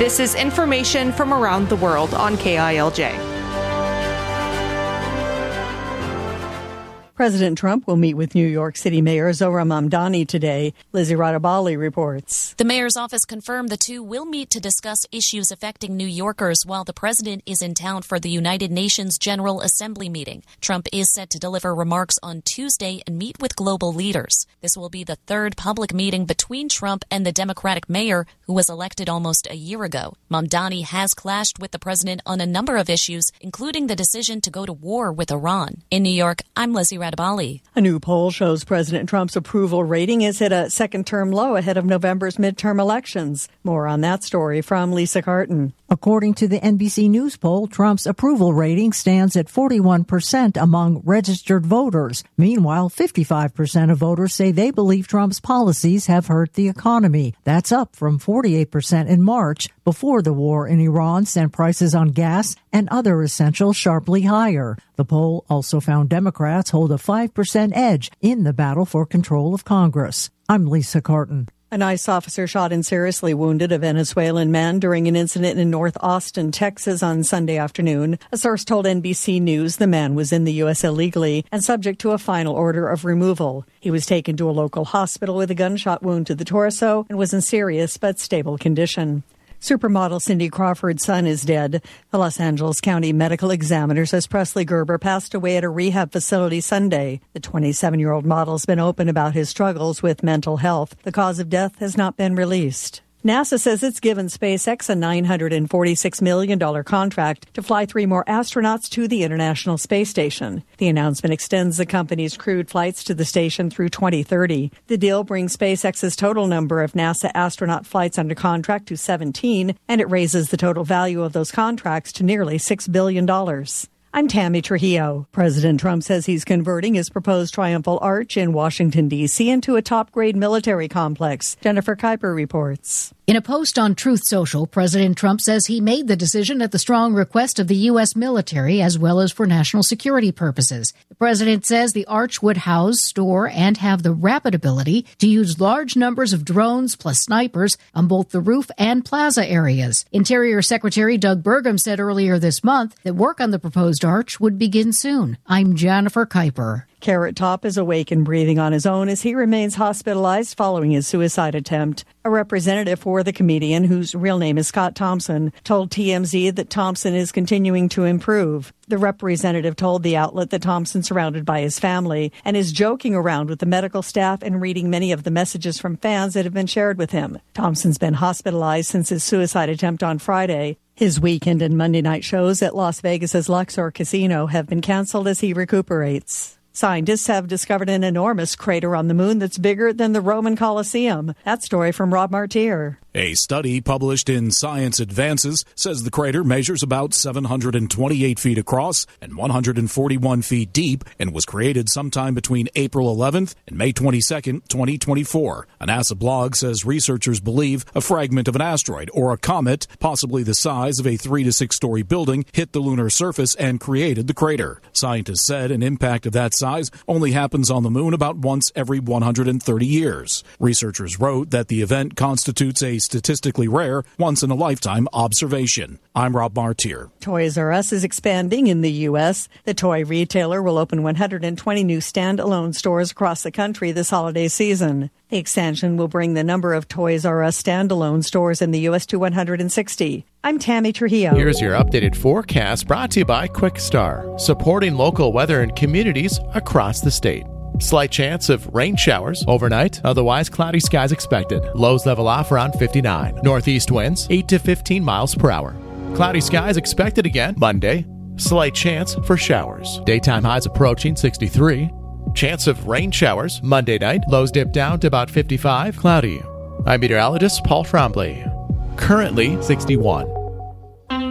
This is information from around the world on KILJ. President Trump will meet with New York City Mayor Zohran Mamdani today. Lizzie Radabali reports. The mayor's office confirmed the two will meet to discuss issues affecting New Yorkers while the president is in town for the United Nations General Assembly meeting. Trump is set to deliver remarks on Tuesday and meet with global leaders. This will be the third public meeting between Trump and the Democratic mayor who was elected almost a year ago. Mamdani has clashed with the president on a number of issues, including the decision to go to war with Iran. In New York, I'm Lizzie Radabali. A new poll shows President Trump's approval rating is at a second-term low ahead of November's midterm elections. More on that story from Lisa Carton. According to the NBC News poll, Trump's approval rating stands at 41% among registered voters. Meanwhile, 55% of voters say they believe Trump's policies have hurt the economy. That's up from 48% in March, before the war in Iran sent prices on gas and other essentials sharply higher. The poll also found Democrats hold a 5% edge in the battle for control of Congress. I'm Lisa Carton. An ICE officer shot and seriously wounded a Venezuelan man during an incident in North Austin, Texas on Sunday afternoon. A source told NBC News the man was in the U.S. illegally and subject to a final order of removal. He was taken to a local hospital with a gunshot wound to the torso and was in serious but stable condition. Supermodel Cindy Crawford's son is dead. The Los Angeles County Medical Examiner says Presley Gerber passed away at a rehab facility Sunday. The 27-year-old model has been open about his struggles with mental health. The cause of death has not been released. NASA says it's given SpaceX a $946 million contract to fly 3 more astronauts to the International Space Station. The announcement extends the company's crewed flights to the station through 2030. The deal brings SpaceX's total number of NASA astronaut flights under contract to 17, and it raises the total value of those contracts to nearly $6 billion. I'm Tammy Trujillo. President Trump says he's converting his proposed Triumphal Arch in Washington, D.C. into a top-grade military complex. Jennifer Kuiper reports. In a post on Truth Social, President Trump says he made the decision at the strong request of the U.S. military as well as for national security purposes. The president says the arch would house, store, and have the rapid ability to use large numbers of drones plus snipers on both the roof and plaza areas. Interior Secretary Doug Burgum said earlier this month that work on the proposed arch would begin soon. I'm Jennifer Kuiper. Carrot Top is awake and breathing on his own as he remains hospitalized following his suicide attempt. A representative for the comedian, whose real name is Scott Thompson, told TMZ that Thompson is continuing to improve. The representative told the outlet that Thompson's surrounded by his family and is joking around with the medical staff and reading many of the messages from fans that have been shared with him. Thompson's been hospitalized since his suicide attempt on Friday. His weekend and Monday night shows at Las Vegas's Luxor Casino have been canceled as he recuperates. Scientists have discovered an enormous crater on the moon that's bigger than the Roman Colosseum. That story from Rob Martier. A study published in Science Advances says the crater measures about 728 feet across and 141 feet deep and was created sometime between April 11th and May 22nd, 2024. A NASA blog says researchers believe a fragment of an asteroid or a comet, possibly the size of a 3 to 6 story building, hit the lunar surface and created the crater. Scientists said an impact of that size only happens on the moon about once every 130 years. Researchers wrote that the event constitutes a statistically rare, once-in-a-lifetime observation. I'm Rob Martier. Toys R Us is expanding in the U.S. The toy retailer will open 120 new standalone stores across the country this holiday season. The expansion will bring the number of Toys R Us standalone stores in the U.S. to 160. I'm Tammy Trujillo. Here's your updated forecast brought to you by Quickstar, supporting local weather in communities across the state. Slight chance of rain showers overnight, otherwise cloudy skies expected. Lows level off around 59. Northeast winds 8 to 15 miles per hour. Cloudy skies expected again Monday. Slight chance for showers. Daytime highs approaching 63. Chance of rain showers Monday night. Lows dip down to about 55. Cloudy. I'm meteorologist Paul Trombley. Currently 61.